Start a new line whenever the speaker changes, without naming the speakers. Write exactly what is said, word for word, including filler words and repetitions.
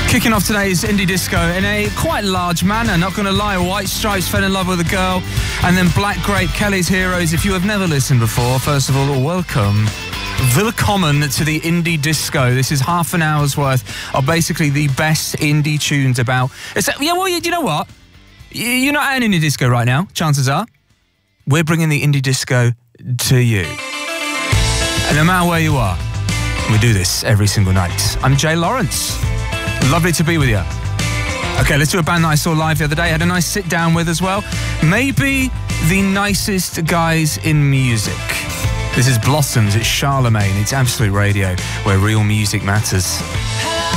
Kicking off today's indie disco in a quite large manner, not going to lie. White Stripes fell in love with a girl, and then Black Grape, Kelly's Heroes. If you have never listened before, first of all, welcome. Willkommen to the indie disco. This is half an hour's worth of basically the best indie tunes about. It's, yeah, well, you, you know what? You're not at an indie disco right now, chances are. We're bringing the indie disco to you. And no matter where you are, we do this every single night. I'm Jay Lawrence. Lovely to be with you. Okay, let's do a band that I saw live the other day. I had a nice sit down with as well. Maybe the nicest guys in music. This is Blossoms, it's Charlemagne, it's Absolute Radio, where real music matters.